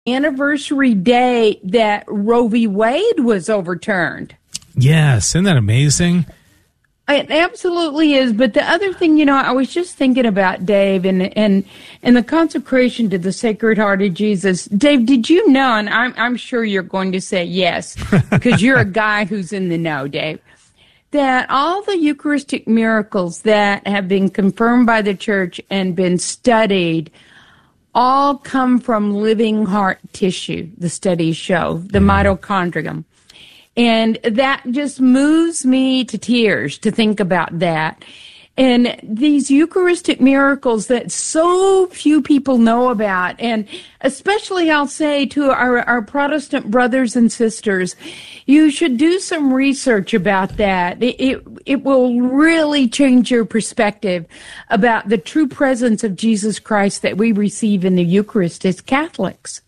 anniversary day that Roe v. Wade was overturned. Yes, isn't that amazing? It absolutely is. But the other thing, I was just thinking about Dave and the consecration to the Sacred Heart of Jesus. Dave, did you know, and I'm sure you're going to say yes, because you're a guy who's in the know, Dave, that all the Eucharistic miracles that have been confirmed by the Church and been studied all come from living heart tissue, the studies show, the mitochondrium. And that just moves me to tears to think about that. And these Eucharistic miracles that so few people know about, and especially I'll say to our Protestant brothers and sisters, you should do some research about that. It will really change your perspective about the true presence of Jesus Christ that we receive in the Eucharist as Catholics.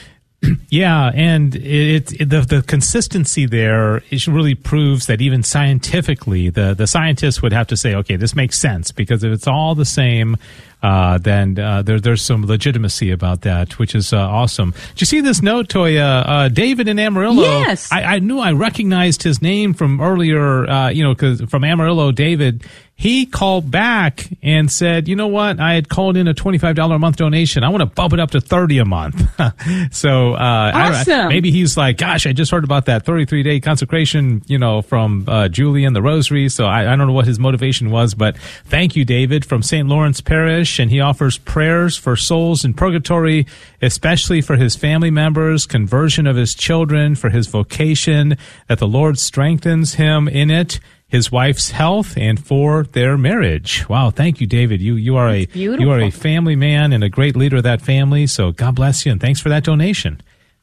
Yeah, and the consistency there really proves that even scientifically, the scientists would have to say, okay, this makes sense, because if it's all the same, then there's some legitimacy about that, which is awesome. Did you see this note, Toya? David in Amarillo. Yes. I knew I recognized his name from earlier, because from Amarillo, David. He called back and said, you know what? I had called in a $25 a month donation. I want to bump it up to $30 a month. So, awesome. Maybe he's like, gosh, I just heard about that 33-day consecration, from Julie and the Rosary. So I don't know what his motivation was, but thank you, David, from St. Lawrence Parish. And he offers prayers for souls in purgatory, especially for his family members, conversion of his children, for his vocation, that the Lord strengthens him in it, his wife's health, and for their marriage. Wow, thank you, David. You are a family man and a great leader of that family. So God bless you, and thanks for that donation.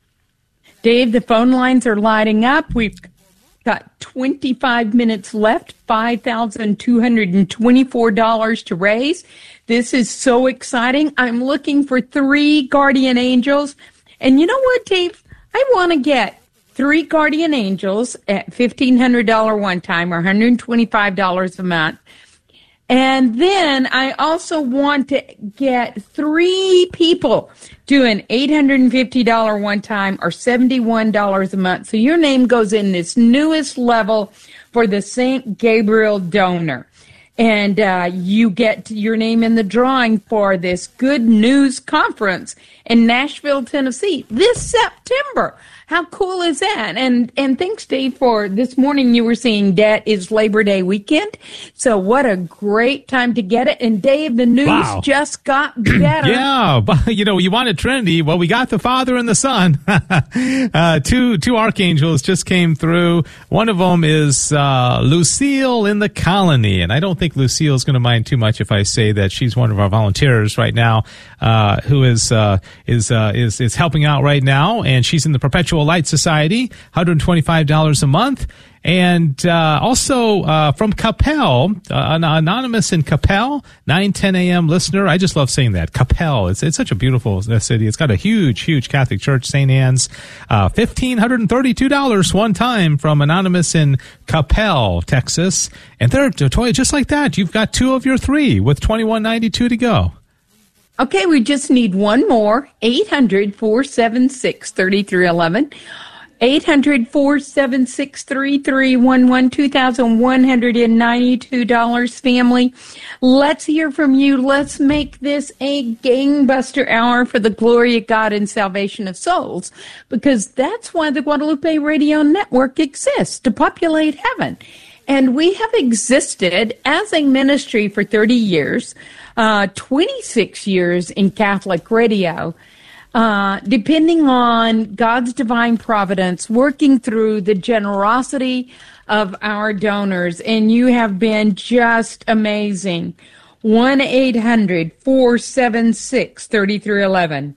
Dave, the phone lines are lighting up. We've got 25 minutes left, $5,224 to raise. This is so exciting. I'm looking for 3 guardian angels. And you know what, Dave? I want to get 3 guardian angels at $1,500 one time, or $125 a month. And then I also want to get 3 people doing $850 one time, or $71 a month. So your name goes in this newest level for the St. Gabriel donor. And you get your name in the drawing for this Good News Conference in Nashville, Tennessee this September. How cool is that? And thanks, Dave, for this morning you were saying that is Labor Day weekend. So what a great time to get it. And Dave, the news just got better. Yeah, but you wanted Trinity. Well, we got the Father and the Son. Two archangels just came through. One of them is Lucille in the Colony. And I don't think Lucille is going to mind too much if I say that she's one of our volunteers right now, who is helping out right now. And she's in the Perpetual Light Society, $125 a month. And also from Capel, an anonymous in Capel, 9:10 a.m. listener. I just love saying that. Capel. It's such a beautiful city. It's got a huge Catholic church, St. Anne's. $1,532 one time from anonymous in Capel, Texas. And there, Toya, just like that, you've got 2 of your 3 with $21.92 to go. Okay, we just need one more. 800-476-3311. 800-476-3311. $2,192, family. Let's hear from you. Let's make this a gangbuster hour for the glory of God and salvation of souls, because that's why the Guadalupe Radio Network exists, to populate heaven. And we have existed as a ministry for 30 years, 26 years in Catholic radio, depending on God's divine providence, working through the generosity of our donors. And you have been just amazing. 1-800-476-3311.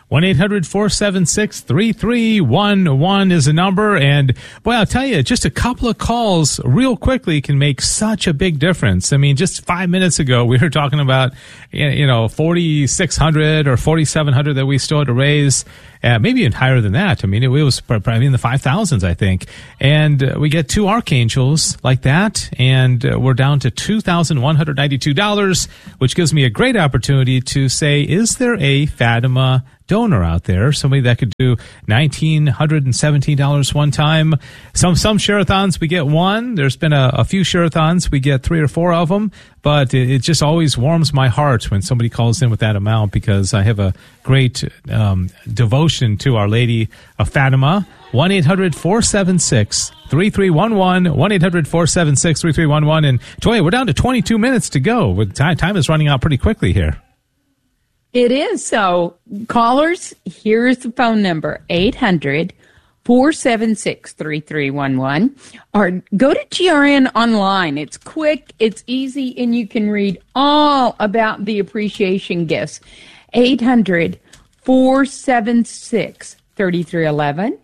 1-800-476-3311 is the number. And, boy, I'll tell you, just a couple of calls real quickly can make such a big difference. I mean, just 5 minutes ago, we were talking about, $4,600 or $4,700 that we still had to raise. maybe even higher than that. I mean, it was probably in the 5,000s, I think. And we get 2 archangels like that, and we're down to $2,192, which gives me a great opportunity to say, is there a Fatima donor out there, somebody that could do $1,917 one time? Some share-a-thons we get one. There's been a few share-a-thons we get 3 or 4 of them, but it just always warms my heart when somebody calls in with that amount, because I have a great devotion to Our Lady of Fatima. 1-800-476-3311, 1-800-476-3311. And Toya, we're down to 22 minutes to go. Time is running out pretty quickly here. It is. So, callers, here's the phone number, 800-476-3311. Or go to GRN Online. It's quick, it's easy, and you can read all about the appreciation gifts. 800-476-3311.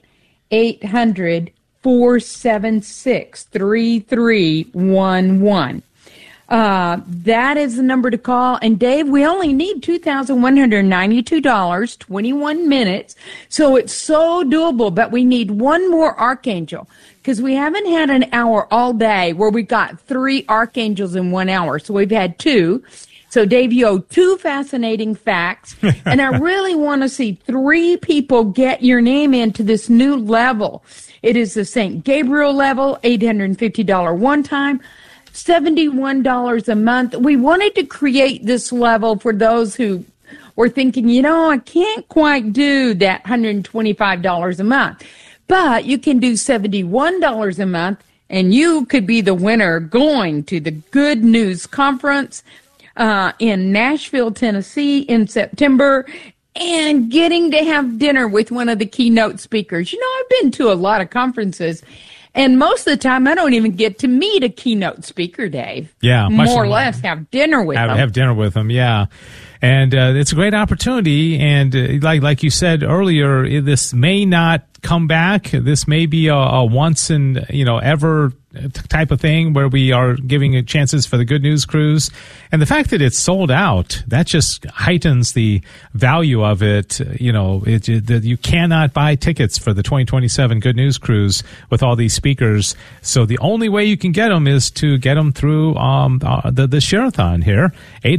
800-476-3311. That is the number to call. And Dave, we only need $2,192, 21 minutes. So it's so doable, but we need one more archangel, because we haven't had an hour all day where we got 3 archangels in 1 hour. So we've had 2. So Dave, you owe 2 fascinating facts. And I really want to see 3 people get your name into this new level. It is the St. Gabriel level, $850 one time, $71 a month. We wanted to create this level for those who were thinking, I can't quite do that $125 a month. But you can do $71 a month, and you could be the winner going to the Good News Conference in Nashville, Tennessee in September, and getting to have dinner with one of the keynote speakers. I've been to a lot of conferences, and most of the time, I don't even get to meet a keynote speaker, Dave. Yeah. More or less have dinner with them. Have dinner with them, yeah. And it's a great opportunity. And like you said earlier, this may not come back. This may be a once in, ever type of thing where we are giving chances for the Good News Cruise. And the fact that it's sold out, that just heightens the value of it. You cannot buy tickets for the 2027 Good News Cruise with all these speakers. So the only way you can get them is to get them through the Share-a-thon here.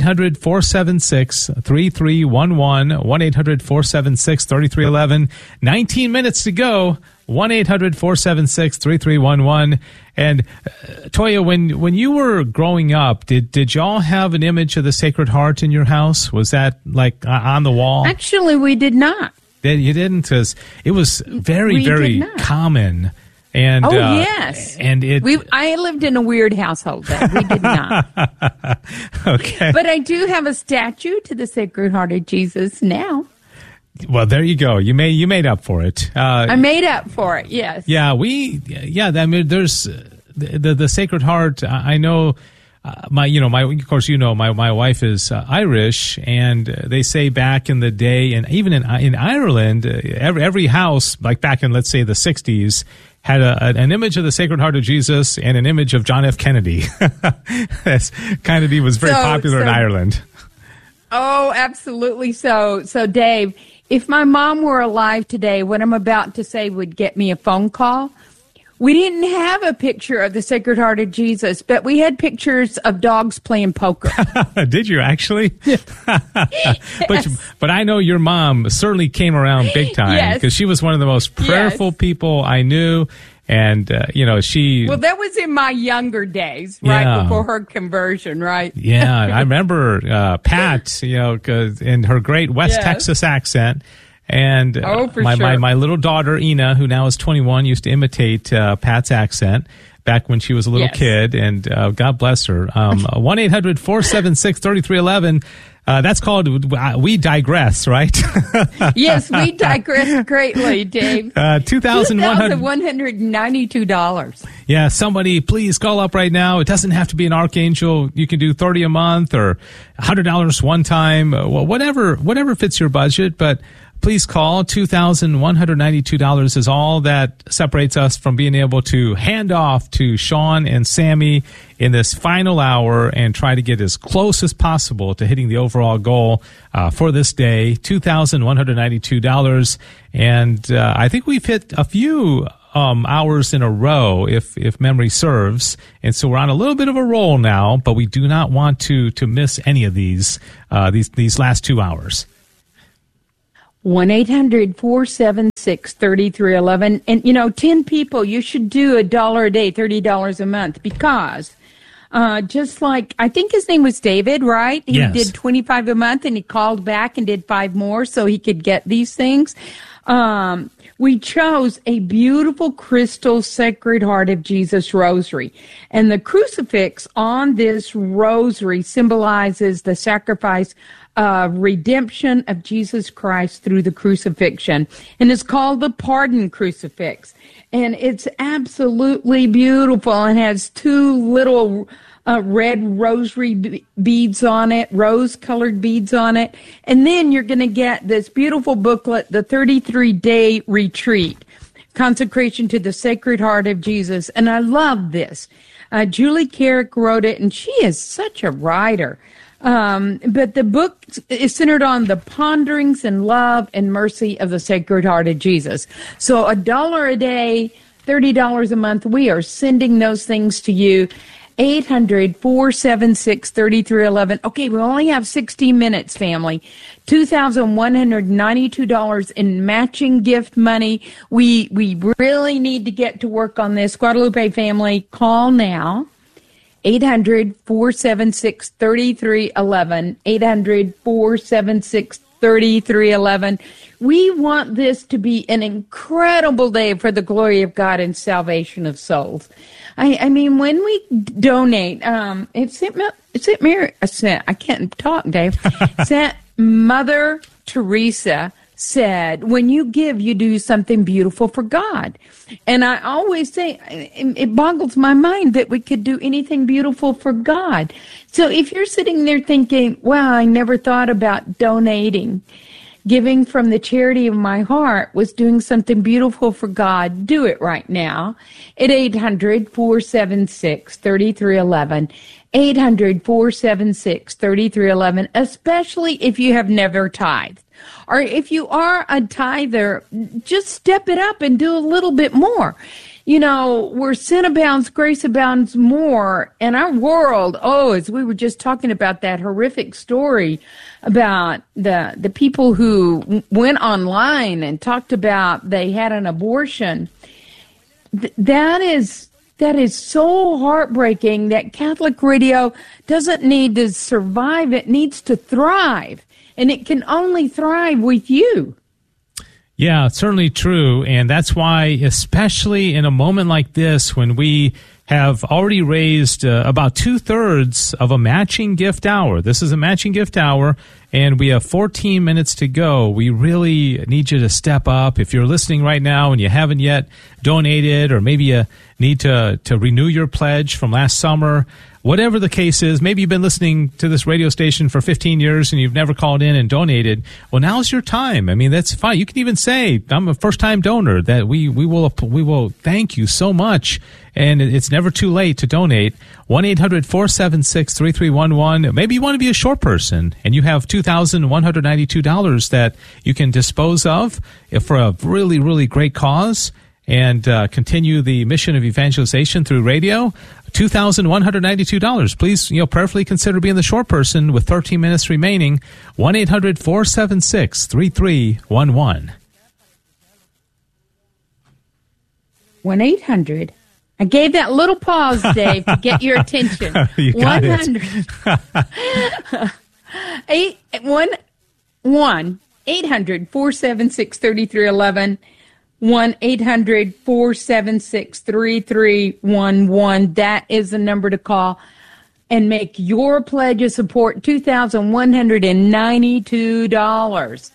800-476-3311, 1-800-476-3311. 19 minutes to go. 1-800-476-3311. And Toya, when you were growing up, did y'all have an image of the Sacred Heart in your house? Was that like on the wall? Actually, we did not. You didn't, because it was very common. And yes, and I lived in a weird household. We did not. Okay, but I do have a statue to the Sacred Heart of Jesus now. Well, there you go. You made up for it. I made up for it. Yes. Yeah, I mean, there's the Sacred Heart. I know. Of course, my wife is Irish, and they say back in the day, and even in Ireland, every house, like back in, let's say, the 60s, had an image of the Sacred Heart of Jesus and an image of John F. Kennedy. Kennedy was very popular in Ireland. Oh, absolutely. So Dave, if my mom were alive today, what I'm about to say would get me a phone call. We didn't have a picture of the Sacred Heart of Jesus, but we had pictures of dogs playing poker. Did you actually? Yes. But I know your mom certainly came around big time, because she was one of the most prayerful people I knew. And, she... Well, that was in my younger days, right, before her conversion, right? Yeah, I remember Pat, in her great West Texas accent. And my little daughter, Ina, who now is 21, used to imitate Pat's accent back when she was a little kid, and God bless her. 1-800-476-3311. That's called We Digress, right? Yes, we digress greatly, Dave. $2,192. Yeah, somebody please call up right now. It doesn't have to be an archangel. You can do $30 a month or $100 one time, whatever fits your budget. But please call. $2,192 is all that separates us from being able to hand off to Sean and Sammy in this final hour and try to get as close as possible to hitting the overall goal for this day, $2,192. And I think we've hit a few hours in a row, if memory serves, and so we're on a little bit of a roll now. But we do not want to miss any of these last 2 hours. 1-800-476-3311. And 10 people. You should do $1 a day, $30 a month, because just like I think his name was David, right? He Yes. did 25 a month, and he called back and did 5 more so he could get these things. We chose a beautiful crystal Sacred Heart of Jesus rosary. And the crucifix on this rosary symbolizes the sacrifice of redemption of Jesus Christ through the crucifixion. And it's called the Pardon Crucifix. And it's absolutely beautiful and has 2 little red rosary beads on it, rose-colored beads on it. And then you're going to get this beautiful booklet, the 33-Day Retreat, Consecration to the Sacred Heart of Jesus. And I love this. Julie Carrick wrote it, and she is such a writer. But the book is centered on the ponderings and love and mercy of the Sacred Heart of Jesus. So $1 a day, $30 a month, we are sending those things to you. 800-476-3311. Okay, we only have 60 minutes, family. $2,192 in matching gift money. We really need to get to work on this. Guadalupe family, call now. 800-476-3311. 800-476-3311. We want this to be an incredible day for the glory of God and salvation of souls. I mean, when we donate, I can't talk, Dave. Mother Teresa said, when you give, you do something beautiful for God. And I always say, it boggles my mind that we could do anything beautiful for God. So if you're sitting there thinking, wow, I never thought about donating, giving from the charity of my heart was doing something beautiful for God, do it right now at 800-476-3311. 800-476-3311, especially if you have never tithed. Or if you are a tither, just step it up and do a little bit more. Where sin abounds, grace abounds more. In our world, as we were just talking about that horrific story about the people who went online and talked about they had an abortion, that is so heartbreaking that Catholic radio doesn't need to survive. It needs to thrive. And it can only thrive with you. Yeah, it's certainly true. And that's why, especially in a moment like this, when we have already raised about 2/3 of a matching gift hour. This is a matching gift hour, and we have 14 minutes to go. We really need you to step up. If you're listening right now and you haven't yet donated, or maybe you need to renew your pledge from last summer, whatever the case is, maybe you've been listening to this radio station for 15 years and you've never called in and donated. Well, now's your time. I mean, that's fine. You can even say, I'm a first-time donor, that we will thank you so much. And it's never too late to donate. 1-800-476-3311. Maybe you want to be a short person and you have $2,192 that you can dispose of for a really, really great cause and continue the mission of evangelization through radio. $2,192. Please, prayerfully consider being the short person with 13 minutes remaining. 1-800-476-3311. 1-800. I gave that little pause, Dave, to get your attention. You got 1-800-476-3311. 1-800-476-3311. That is the number to call and make your pledge of support. $2,192.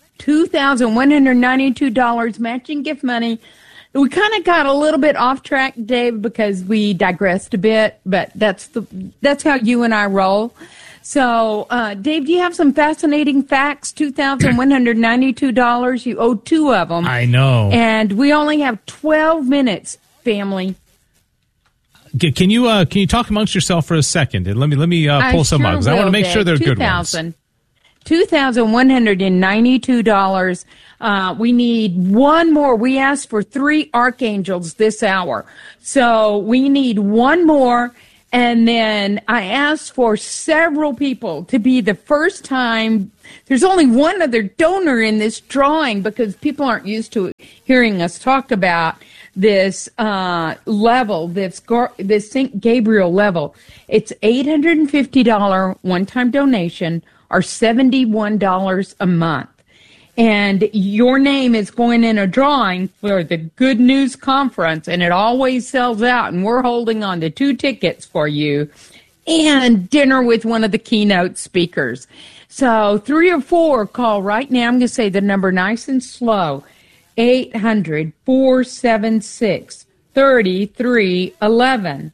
$2,192 matching gift money. We kind of got a little bit off track, Dave, because we digressed a bit, but that's how you and I roll. So, Dave, do you have some fascinating facts? $2,192. You owe two of them. I know. And we only have 12 minutes, family. Can you talk amongst yourself for a second and let me pull some up because I want to make sure they're good ones. $2,192. We need one more. We asked for 3 archangels this hour. So we need one more. And then I asked for several people to be the first time. There's only one other donor in this drawing because people aren't used to hearing us talk about this level, this St. Gabriel level. It's $850 one-time donation or $71 a month. And your name is going in a drawing for the Good News Conference, and it always sells out, and we're holding on to 2 tickets for you and dinner with one of the keynote speakers. So 3 or 4, call right now. I'm going to say the number nice and slow, 800-476-3311.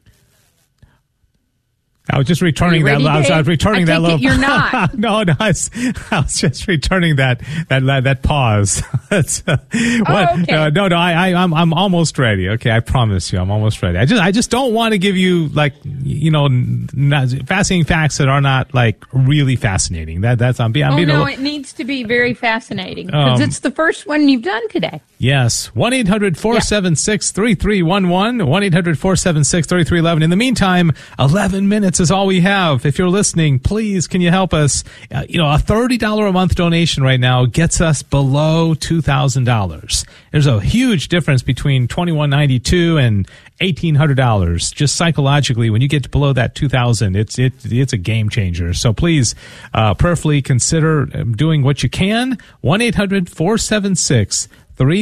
I was just returning that. I was returning that little. You're not. No, I was just returning that pause. Okay. No. I'm almost ready. Okay, I promise you, I'm almost ready. I just don't want to give you fascinating facts that are not like really fascinating. It needs to be very fascinating because it's the first one you've done today. Yes, 1-800-476-3311. 1-800-476-3311. In the meantime, 11 minutes is all we have. If you're listening, please, can you help us? A $30 a month donation right now gets us below $2,000. There's a huge difference between $2,192 and $1,800. Just psychologically, when you get below that $2,000, it's a game changer. So please, prayerfully consider doing what you can. 1-800-476-3311.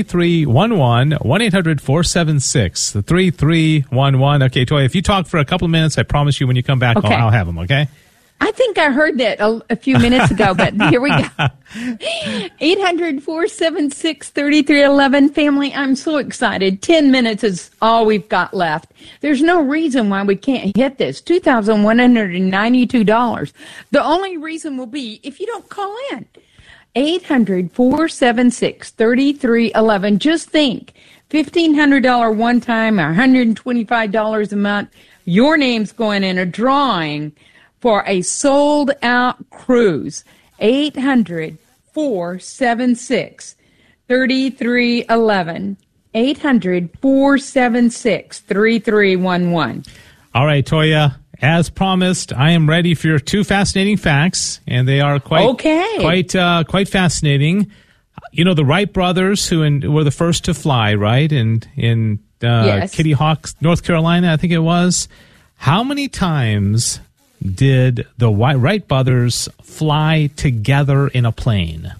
1-800-476-3311. Okay, Toya, if you talk for a couple of minutes, I promise you when you come back, okay. I'll have them, okay? I think I heard that a few minutes ago, but here we go. 800-476-3311. Family, I'm so excited. 10 minutes is all we've got left. There's no reason why we can't hit this. $2,192. The only reason will be if you don't call in. 800-476-3311. Just think, $1,500 one time, $125 a month. Your name's going in a drawing for a sold-out cruise. 800-476-3311. 800-476-3311. All right, Toya. As promised, I am ready for your 2 fascinating facts, and they are quite fascinating. The Wright brothers, who were the first to fly, right? In yes. Kitty Hawk, North Carolina, I think it was. How many times did the Wright brothers fly together in a plane?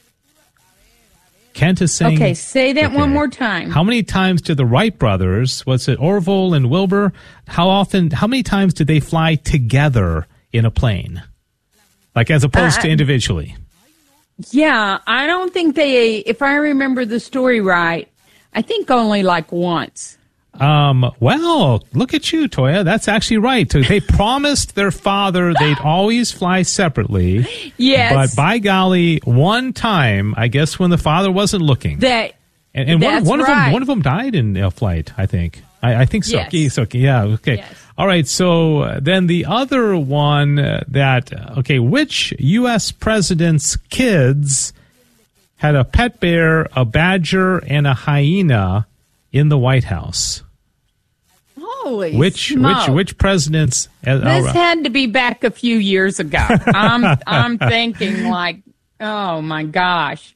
Kent is saying... Okay, say that one more time. How many times did the Wright brothers, what's it, Orville and Wilbur, how many times did they fly together in a plane? Like as opposed to individually? Yeah, I don't think if I remember the story right, I think only like once. Well, look at you, Toya. That's actually right. So they promised their father they'd always fly separately. Yes. But by golly, one time, I guess when the father wasn't looking. And one of them died in a flight, I think. I think so. Yes. Yeah, okay. Yes. All right, so then the other one which U.S. president's kids had a pet bear, a badger, and a hyena in the White House? Holy which presidents? This had to be back a few years ago. I'm thinking like, oh my gosh,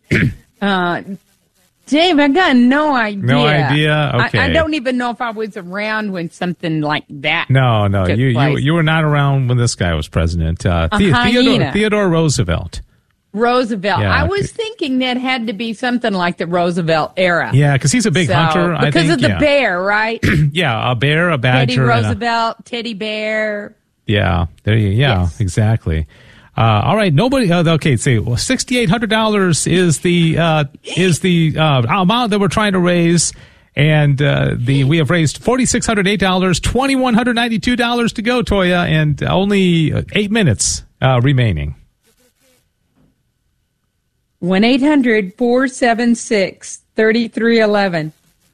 Dave, I got no idea. No idea. Okay, I don't even know if I was around when something like that. No, you were not around when this guy was president. Theodore Roosevelt. Roosevelt. Yeah, I was thinking that had to be something like the Roosevelt era. Yeah, because he's a big hunter. Because of the bear, right? Yeah, a bear, a badger. Teddy Roosevelt, teddy bear. Yeah, yes. Exactly. All right, nobody. Okay, say $6,800 is the amount that we're trying to raise, and we have raised $4,608, $2,192 to go, Toya, and only 8 minutes. remaining. 1-800-476-3311.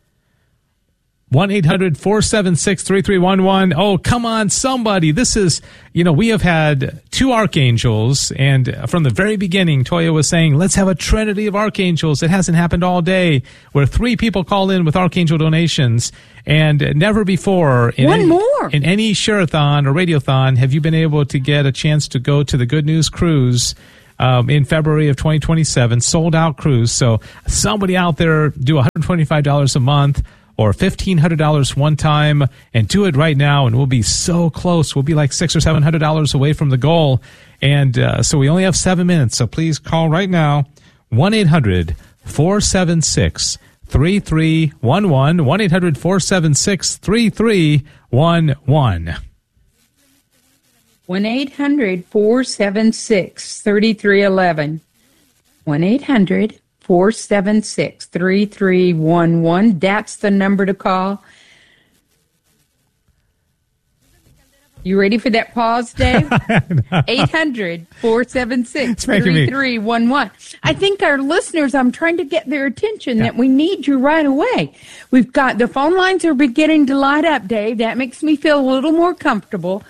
1-800-476-3311. Oh, come on, somebody. This is, we have had 2 archangels, and from the very beginning, Toya was saying, let's have a trinity of archangels. It hasn't happened all day, where 3 people call in with archangel donations, and never before in any Share-a-thon or Radiothon have you been able to get a chance to go to the Good News Cruise in February of 2027, sold-out cruise. So somebody out there, do $125 a month, or $1,500 one time, and do it right now, and we'll be so close. We'll be like $600 or $700 away from the goal, and so we only have 7 minutes. So please call right now, 1-800-476-3311, 1-800-476-3311. 1-800-476-3311. 1-800-476-3311. That's the number to call. You ready for that pause, Dave? 800-476-3311. I think our listeners, I'm trying to get their attention that we need you right away. We've got the phone lines are beginning to light up, Dave. That makes me feel a little more comfortable.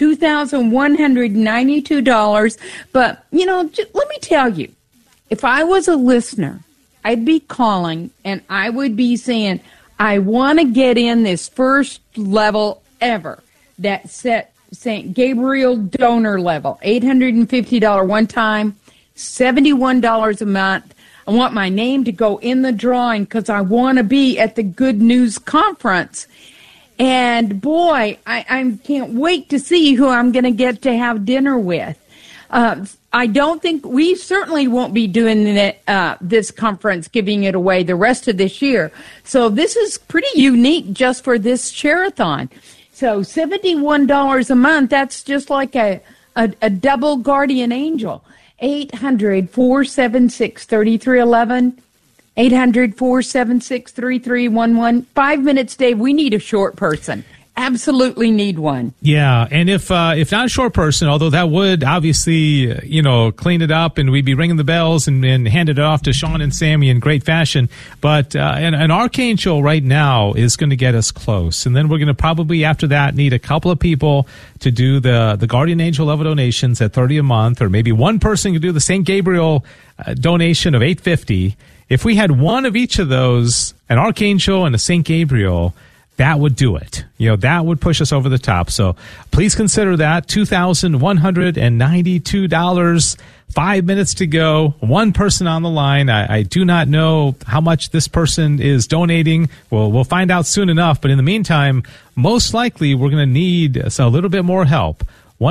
$2,192. But, let me tell you, if I was a listener, I'd be calling and I would be saying, I want to get in this first level ever. That St. Gabriel donor level, $850 one time, $71 a month. I want my name to go in the drawing because I want to be at the Good News Conference. And boy, I can't wait to see who I'm going to get to have dinner with. I don't think we certainly won't be doing it, this conference, giving it away the rest of this year. So this is pretty unique just for this Share-a-thon. So $71 a month, that's just like a double guardian angel. 800-476-3311. 800-476-3311. 5 minutes, Dave. We need a short person. Absolutely need one. Yeah, and if not a short person, although that would obviously, clean it up, and we'd be ringing the bells and hand it off to Sean and Sammy in great fashion. But an archangel right now is going to get us close, and then we're going to probably after that need a couple of people to do the guardian angel level donations at $30 a month, or maybe one person could do the St. Gabriel donation of $850. If we had one of each of those, an archangel and a St. Gabriel, that would do it. That would push us over the top. So please consider that. $2,192. 5 minutes to go. One person on the line. I do not know how much this person is donating. We'll find out soon enough. But in the meantime, most likely we're going to need a little bit more help.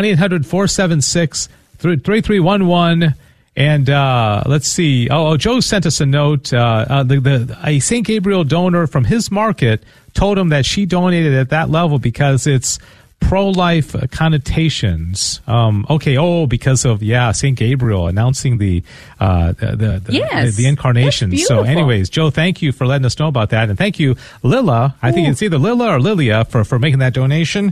1-800-476-3311. And let's see. Oh, Joe sent us a note. A St. Gabriel donor from his market told him that she donated at that level because it's pro-life connotations. Because of St. Gabriel announcing the incarnation. So, anyways, Joe, thank you for letting us know about that, and thank you, Lilla. I think it's either Lilla or Lilia for making that donation.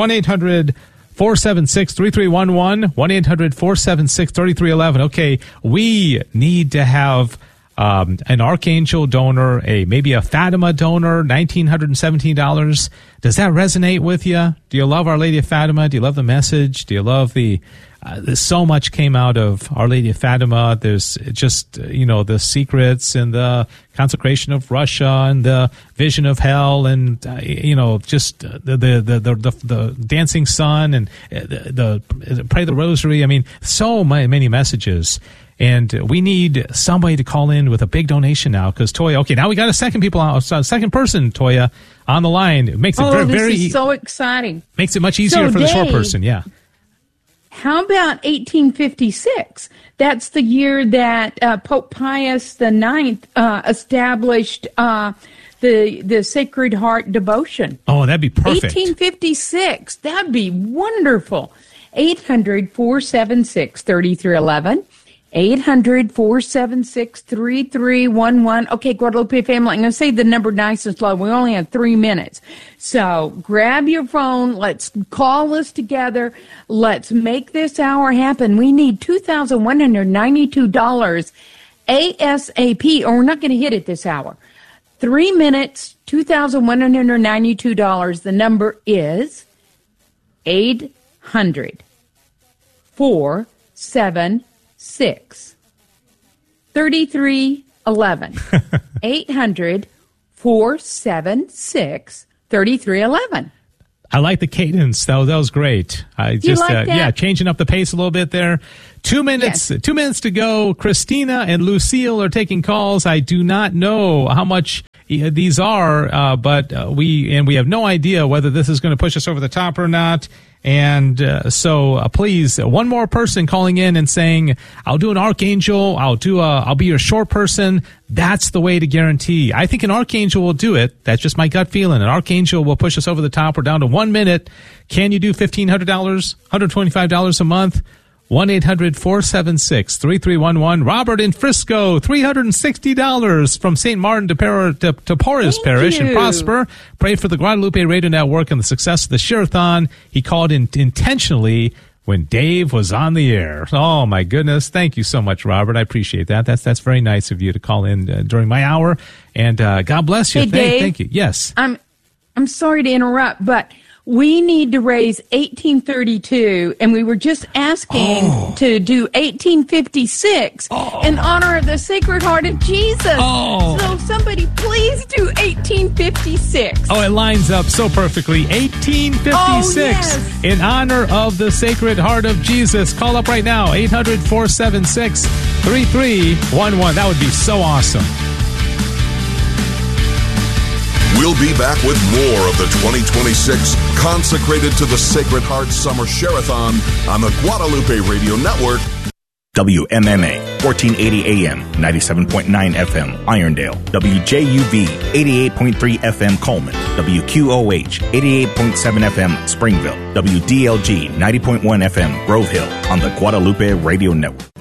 1-800-476-3311, 1-800-476-3311. Okay, we need to have an archangel donor, maybe a Fatima donor, $1,917. Does that resonate with you? Do you love Our Lady of Fatima? Do you love the message? Do you love there's so much came out of Our Lady of Fatima. There's just, the secrets and the consecration of Russia and the vision of hell and, just the dancing sun and the pray the rosary. I mean, so many messages. And we need somebody to call in with a big donation now because Toya. Okay, now we got a second person, Toya, on the line. It makes it very this is so exciting. Makes it much easier for the short person. Yeah. How about 1856? That's the year that Pope Pius IX established the Sacred Heart devotion. Oh, that'd be perfect. 1856. That'd be wonderful. 800-476-3311. 800-476-3311. Okay, Guadalupe family, I'm going to say the number nice and slow. We only have 3 minutes. So grab your phone. Let's call us together. Let's make this hour happen. We need $2,192 ASAP, or we're not going to hit it this hour. 3 minutes, $2,192. The number is 800-476-3311. 800-476-3311. I like the cadence. That was great. Changing up the pace a little bit there. 2 minutes. Yes. 2 minutes to go. Christina and Lucille are taking calls. I do not know how much these are, but we have no idea whether this is going to push us over the top or not. And so please, one more person calling in and saying, I'll do an archangel. I'll be your short person. That's the way to guarantee. I think an archangel will do it. That's just my gut feeling. An archangel will push us over the top. We're down to 1 minute. Can you do $1,500, $125 a month? 1-800-476-3311. Robert in Frisco, $360 from St. Martin to Porras Parish and Prosper. Pray for the Guadalupe Radio Network and the success of the Share-a-thon. He called in intentionally when Dave was on the air. Oh, my goodness. Thank you so much, Robert. I appreciate that. That's very nice of you to call in during my hour. And God bless you. Hey, Dave, thank you. Yes. I'm sorry to interrupt, but we need to raise 1832, and we were just asking to do 1856 in honor of the Sacred Heart of Jesus. So somebody please do 1856. Oh, it lines up so perfectly. 1856 in honor of the Sacred Heart of Jesus. Call up right now, 800-476-3311. That would be so awesome. We'll be back with more of the 2026 Consecrated to the Sacred Heart Summer Share-a-thon on the Guadalupe Radio Network. WMMA, 1480 AM, 97.9 FM, Irondale. WJUV, 88.3 FM, Coleman. WQOH, 88.7 FM, Springville. WDLG, 90.1 FM, Grove Hill, on the Guadalupe Radio Network.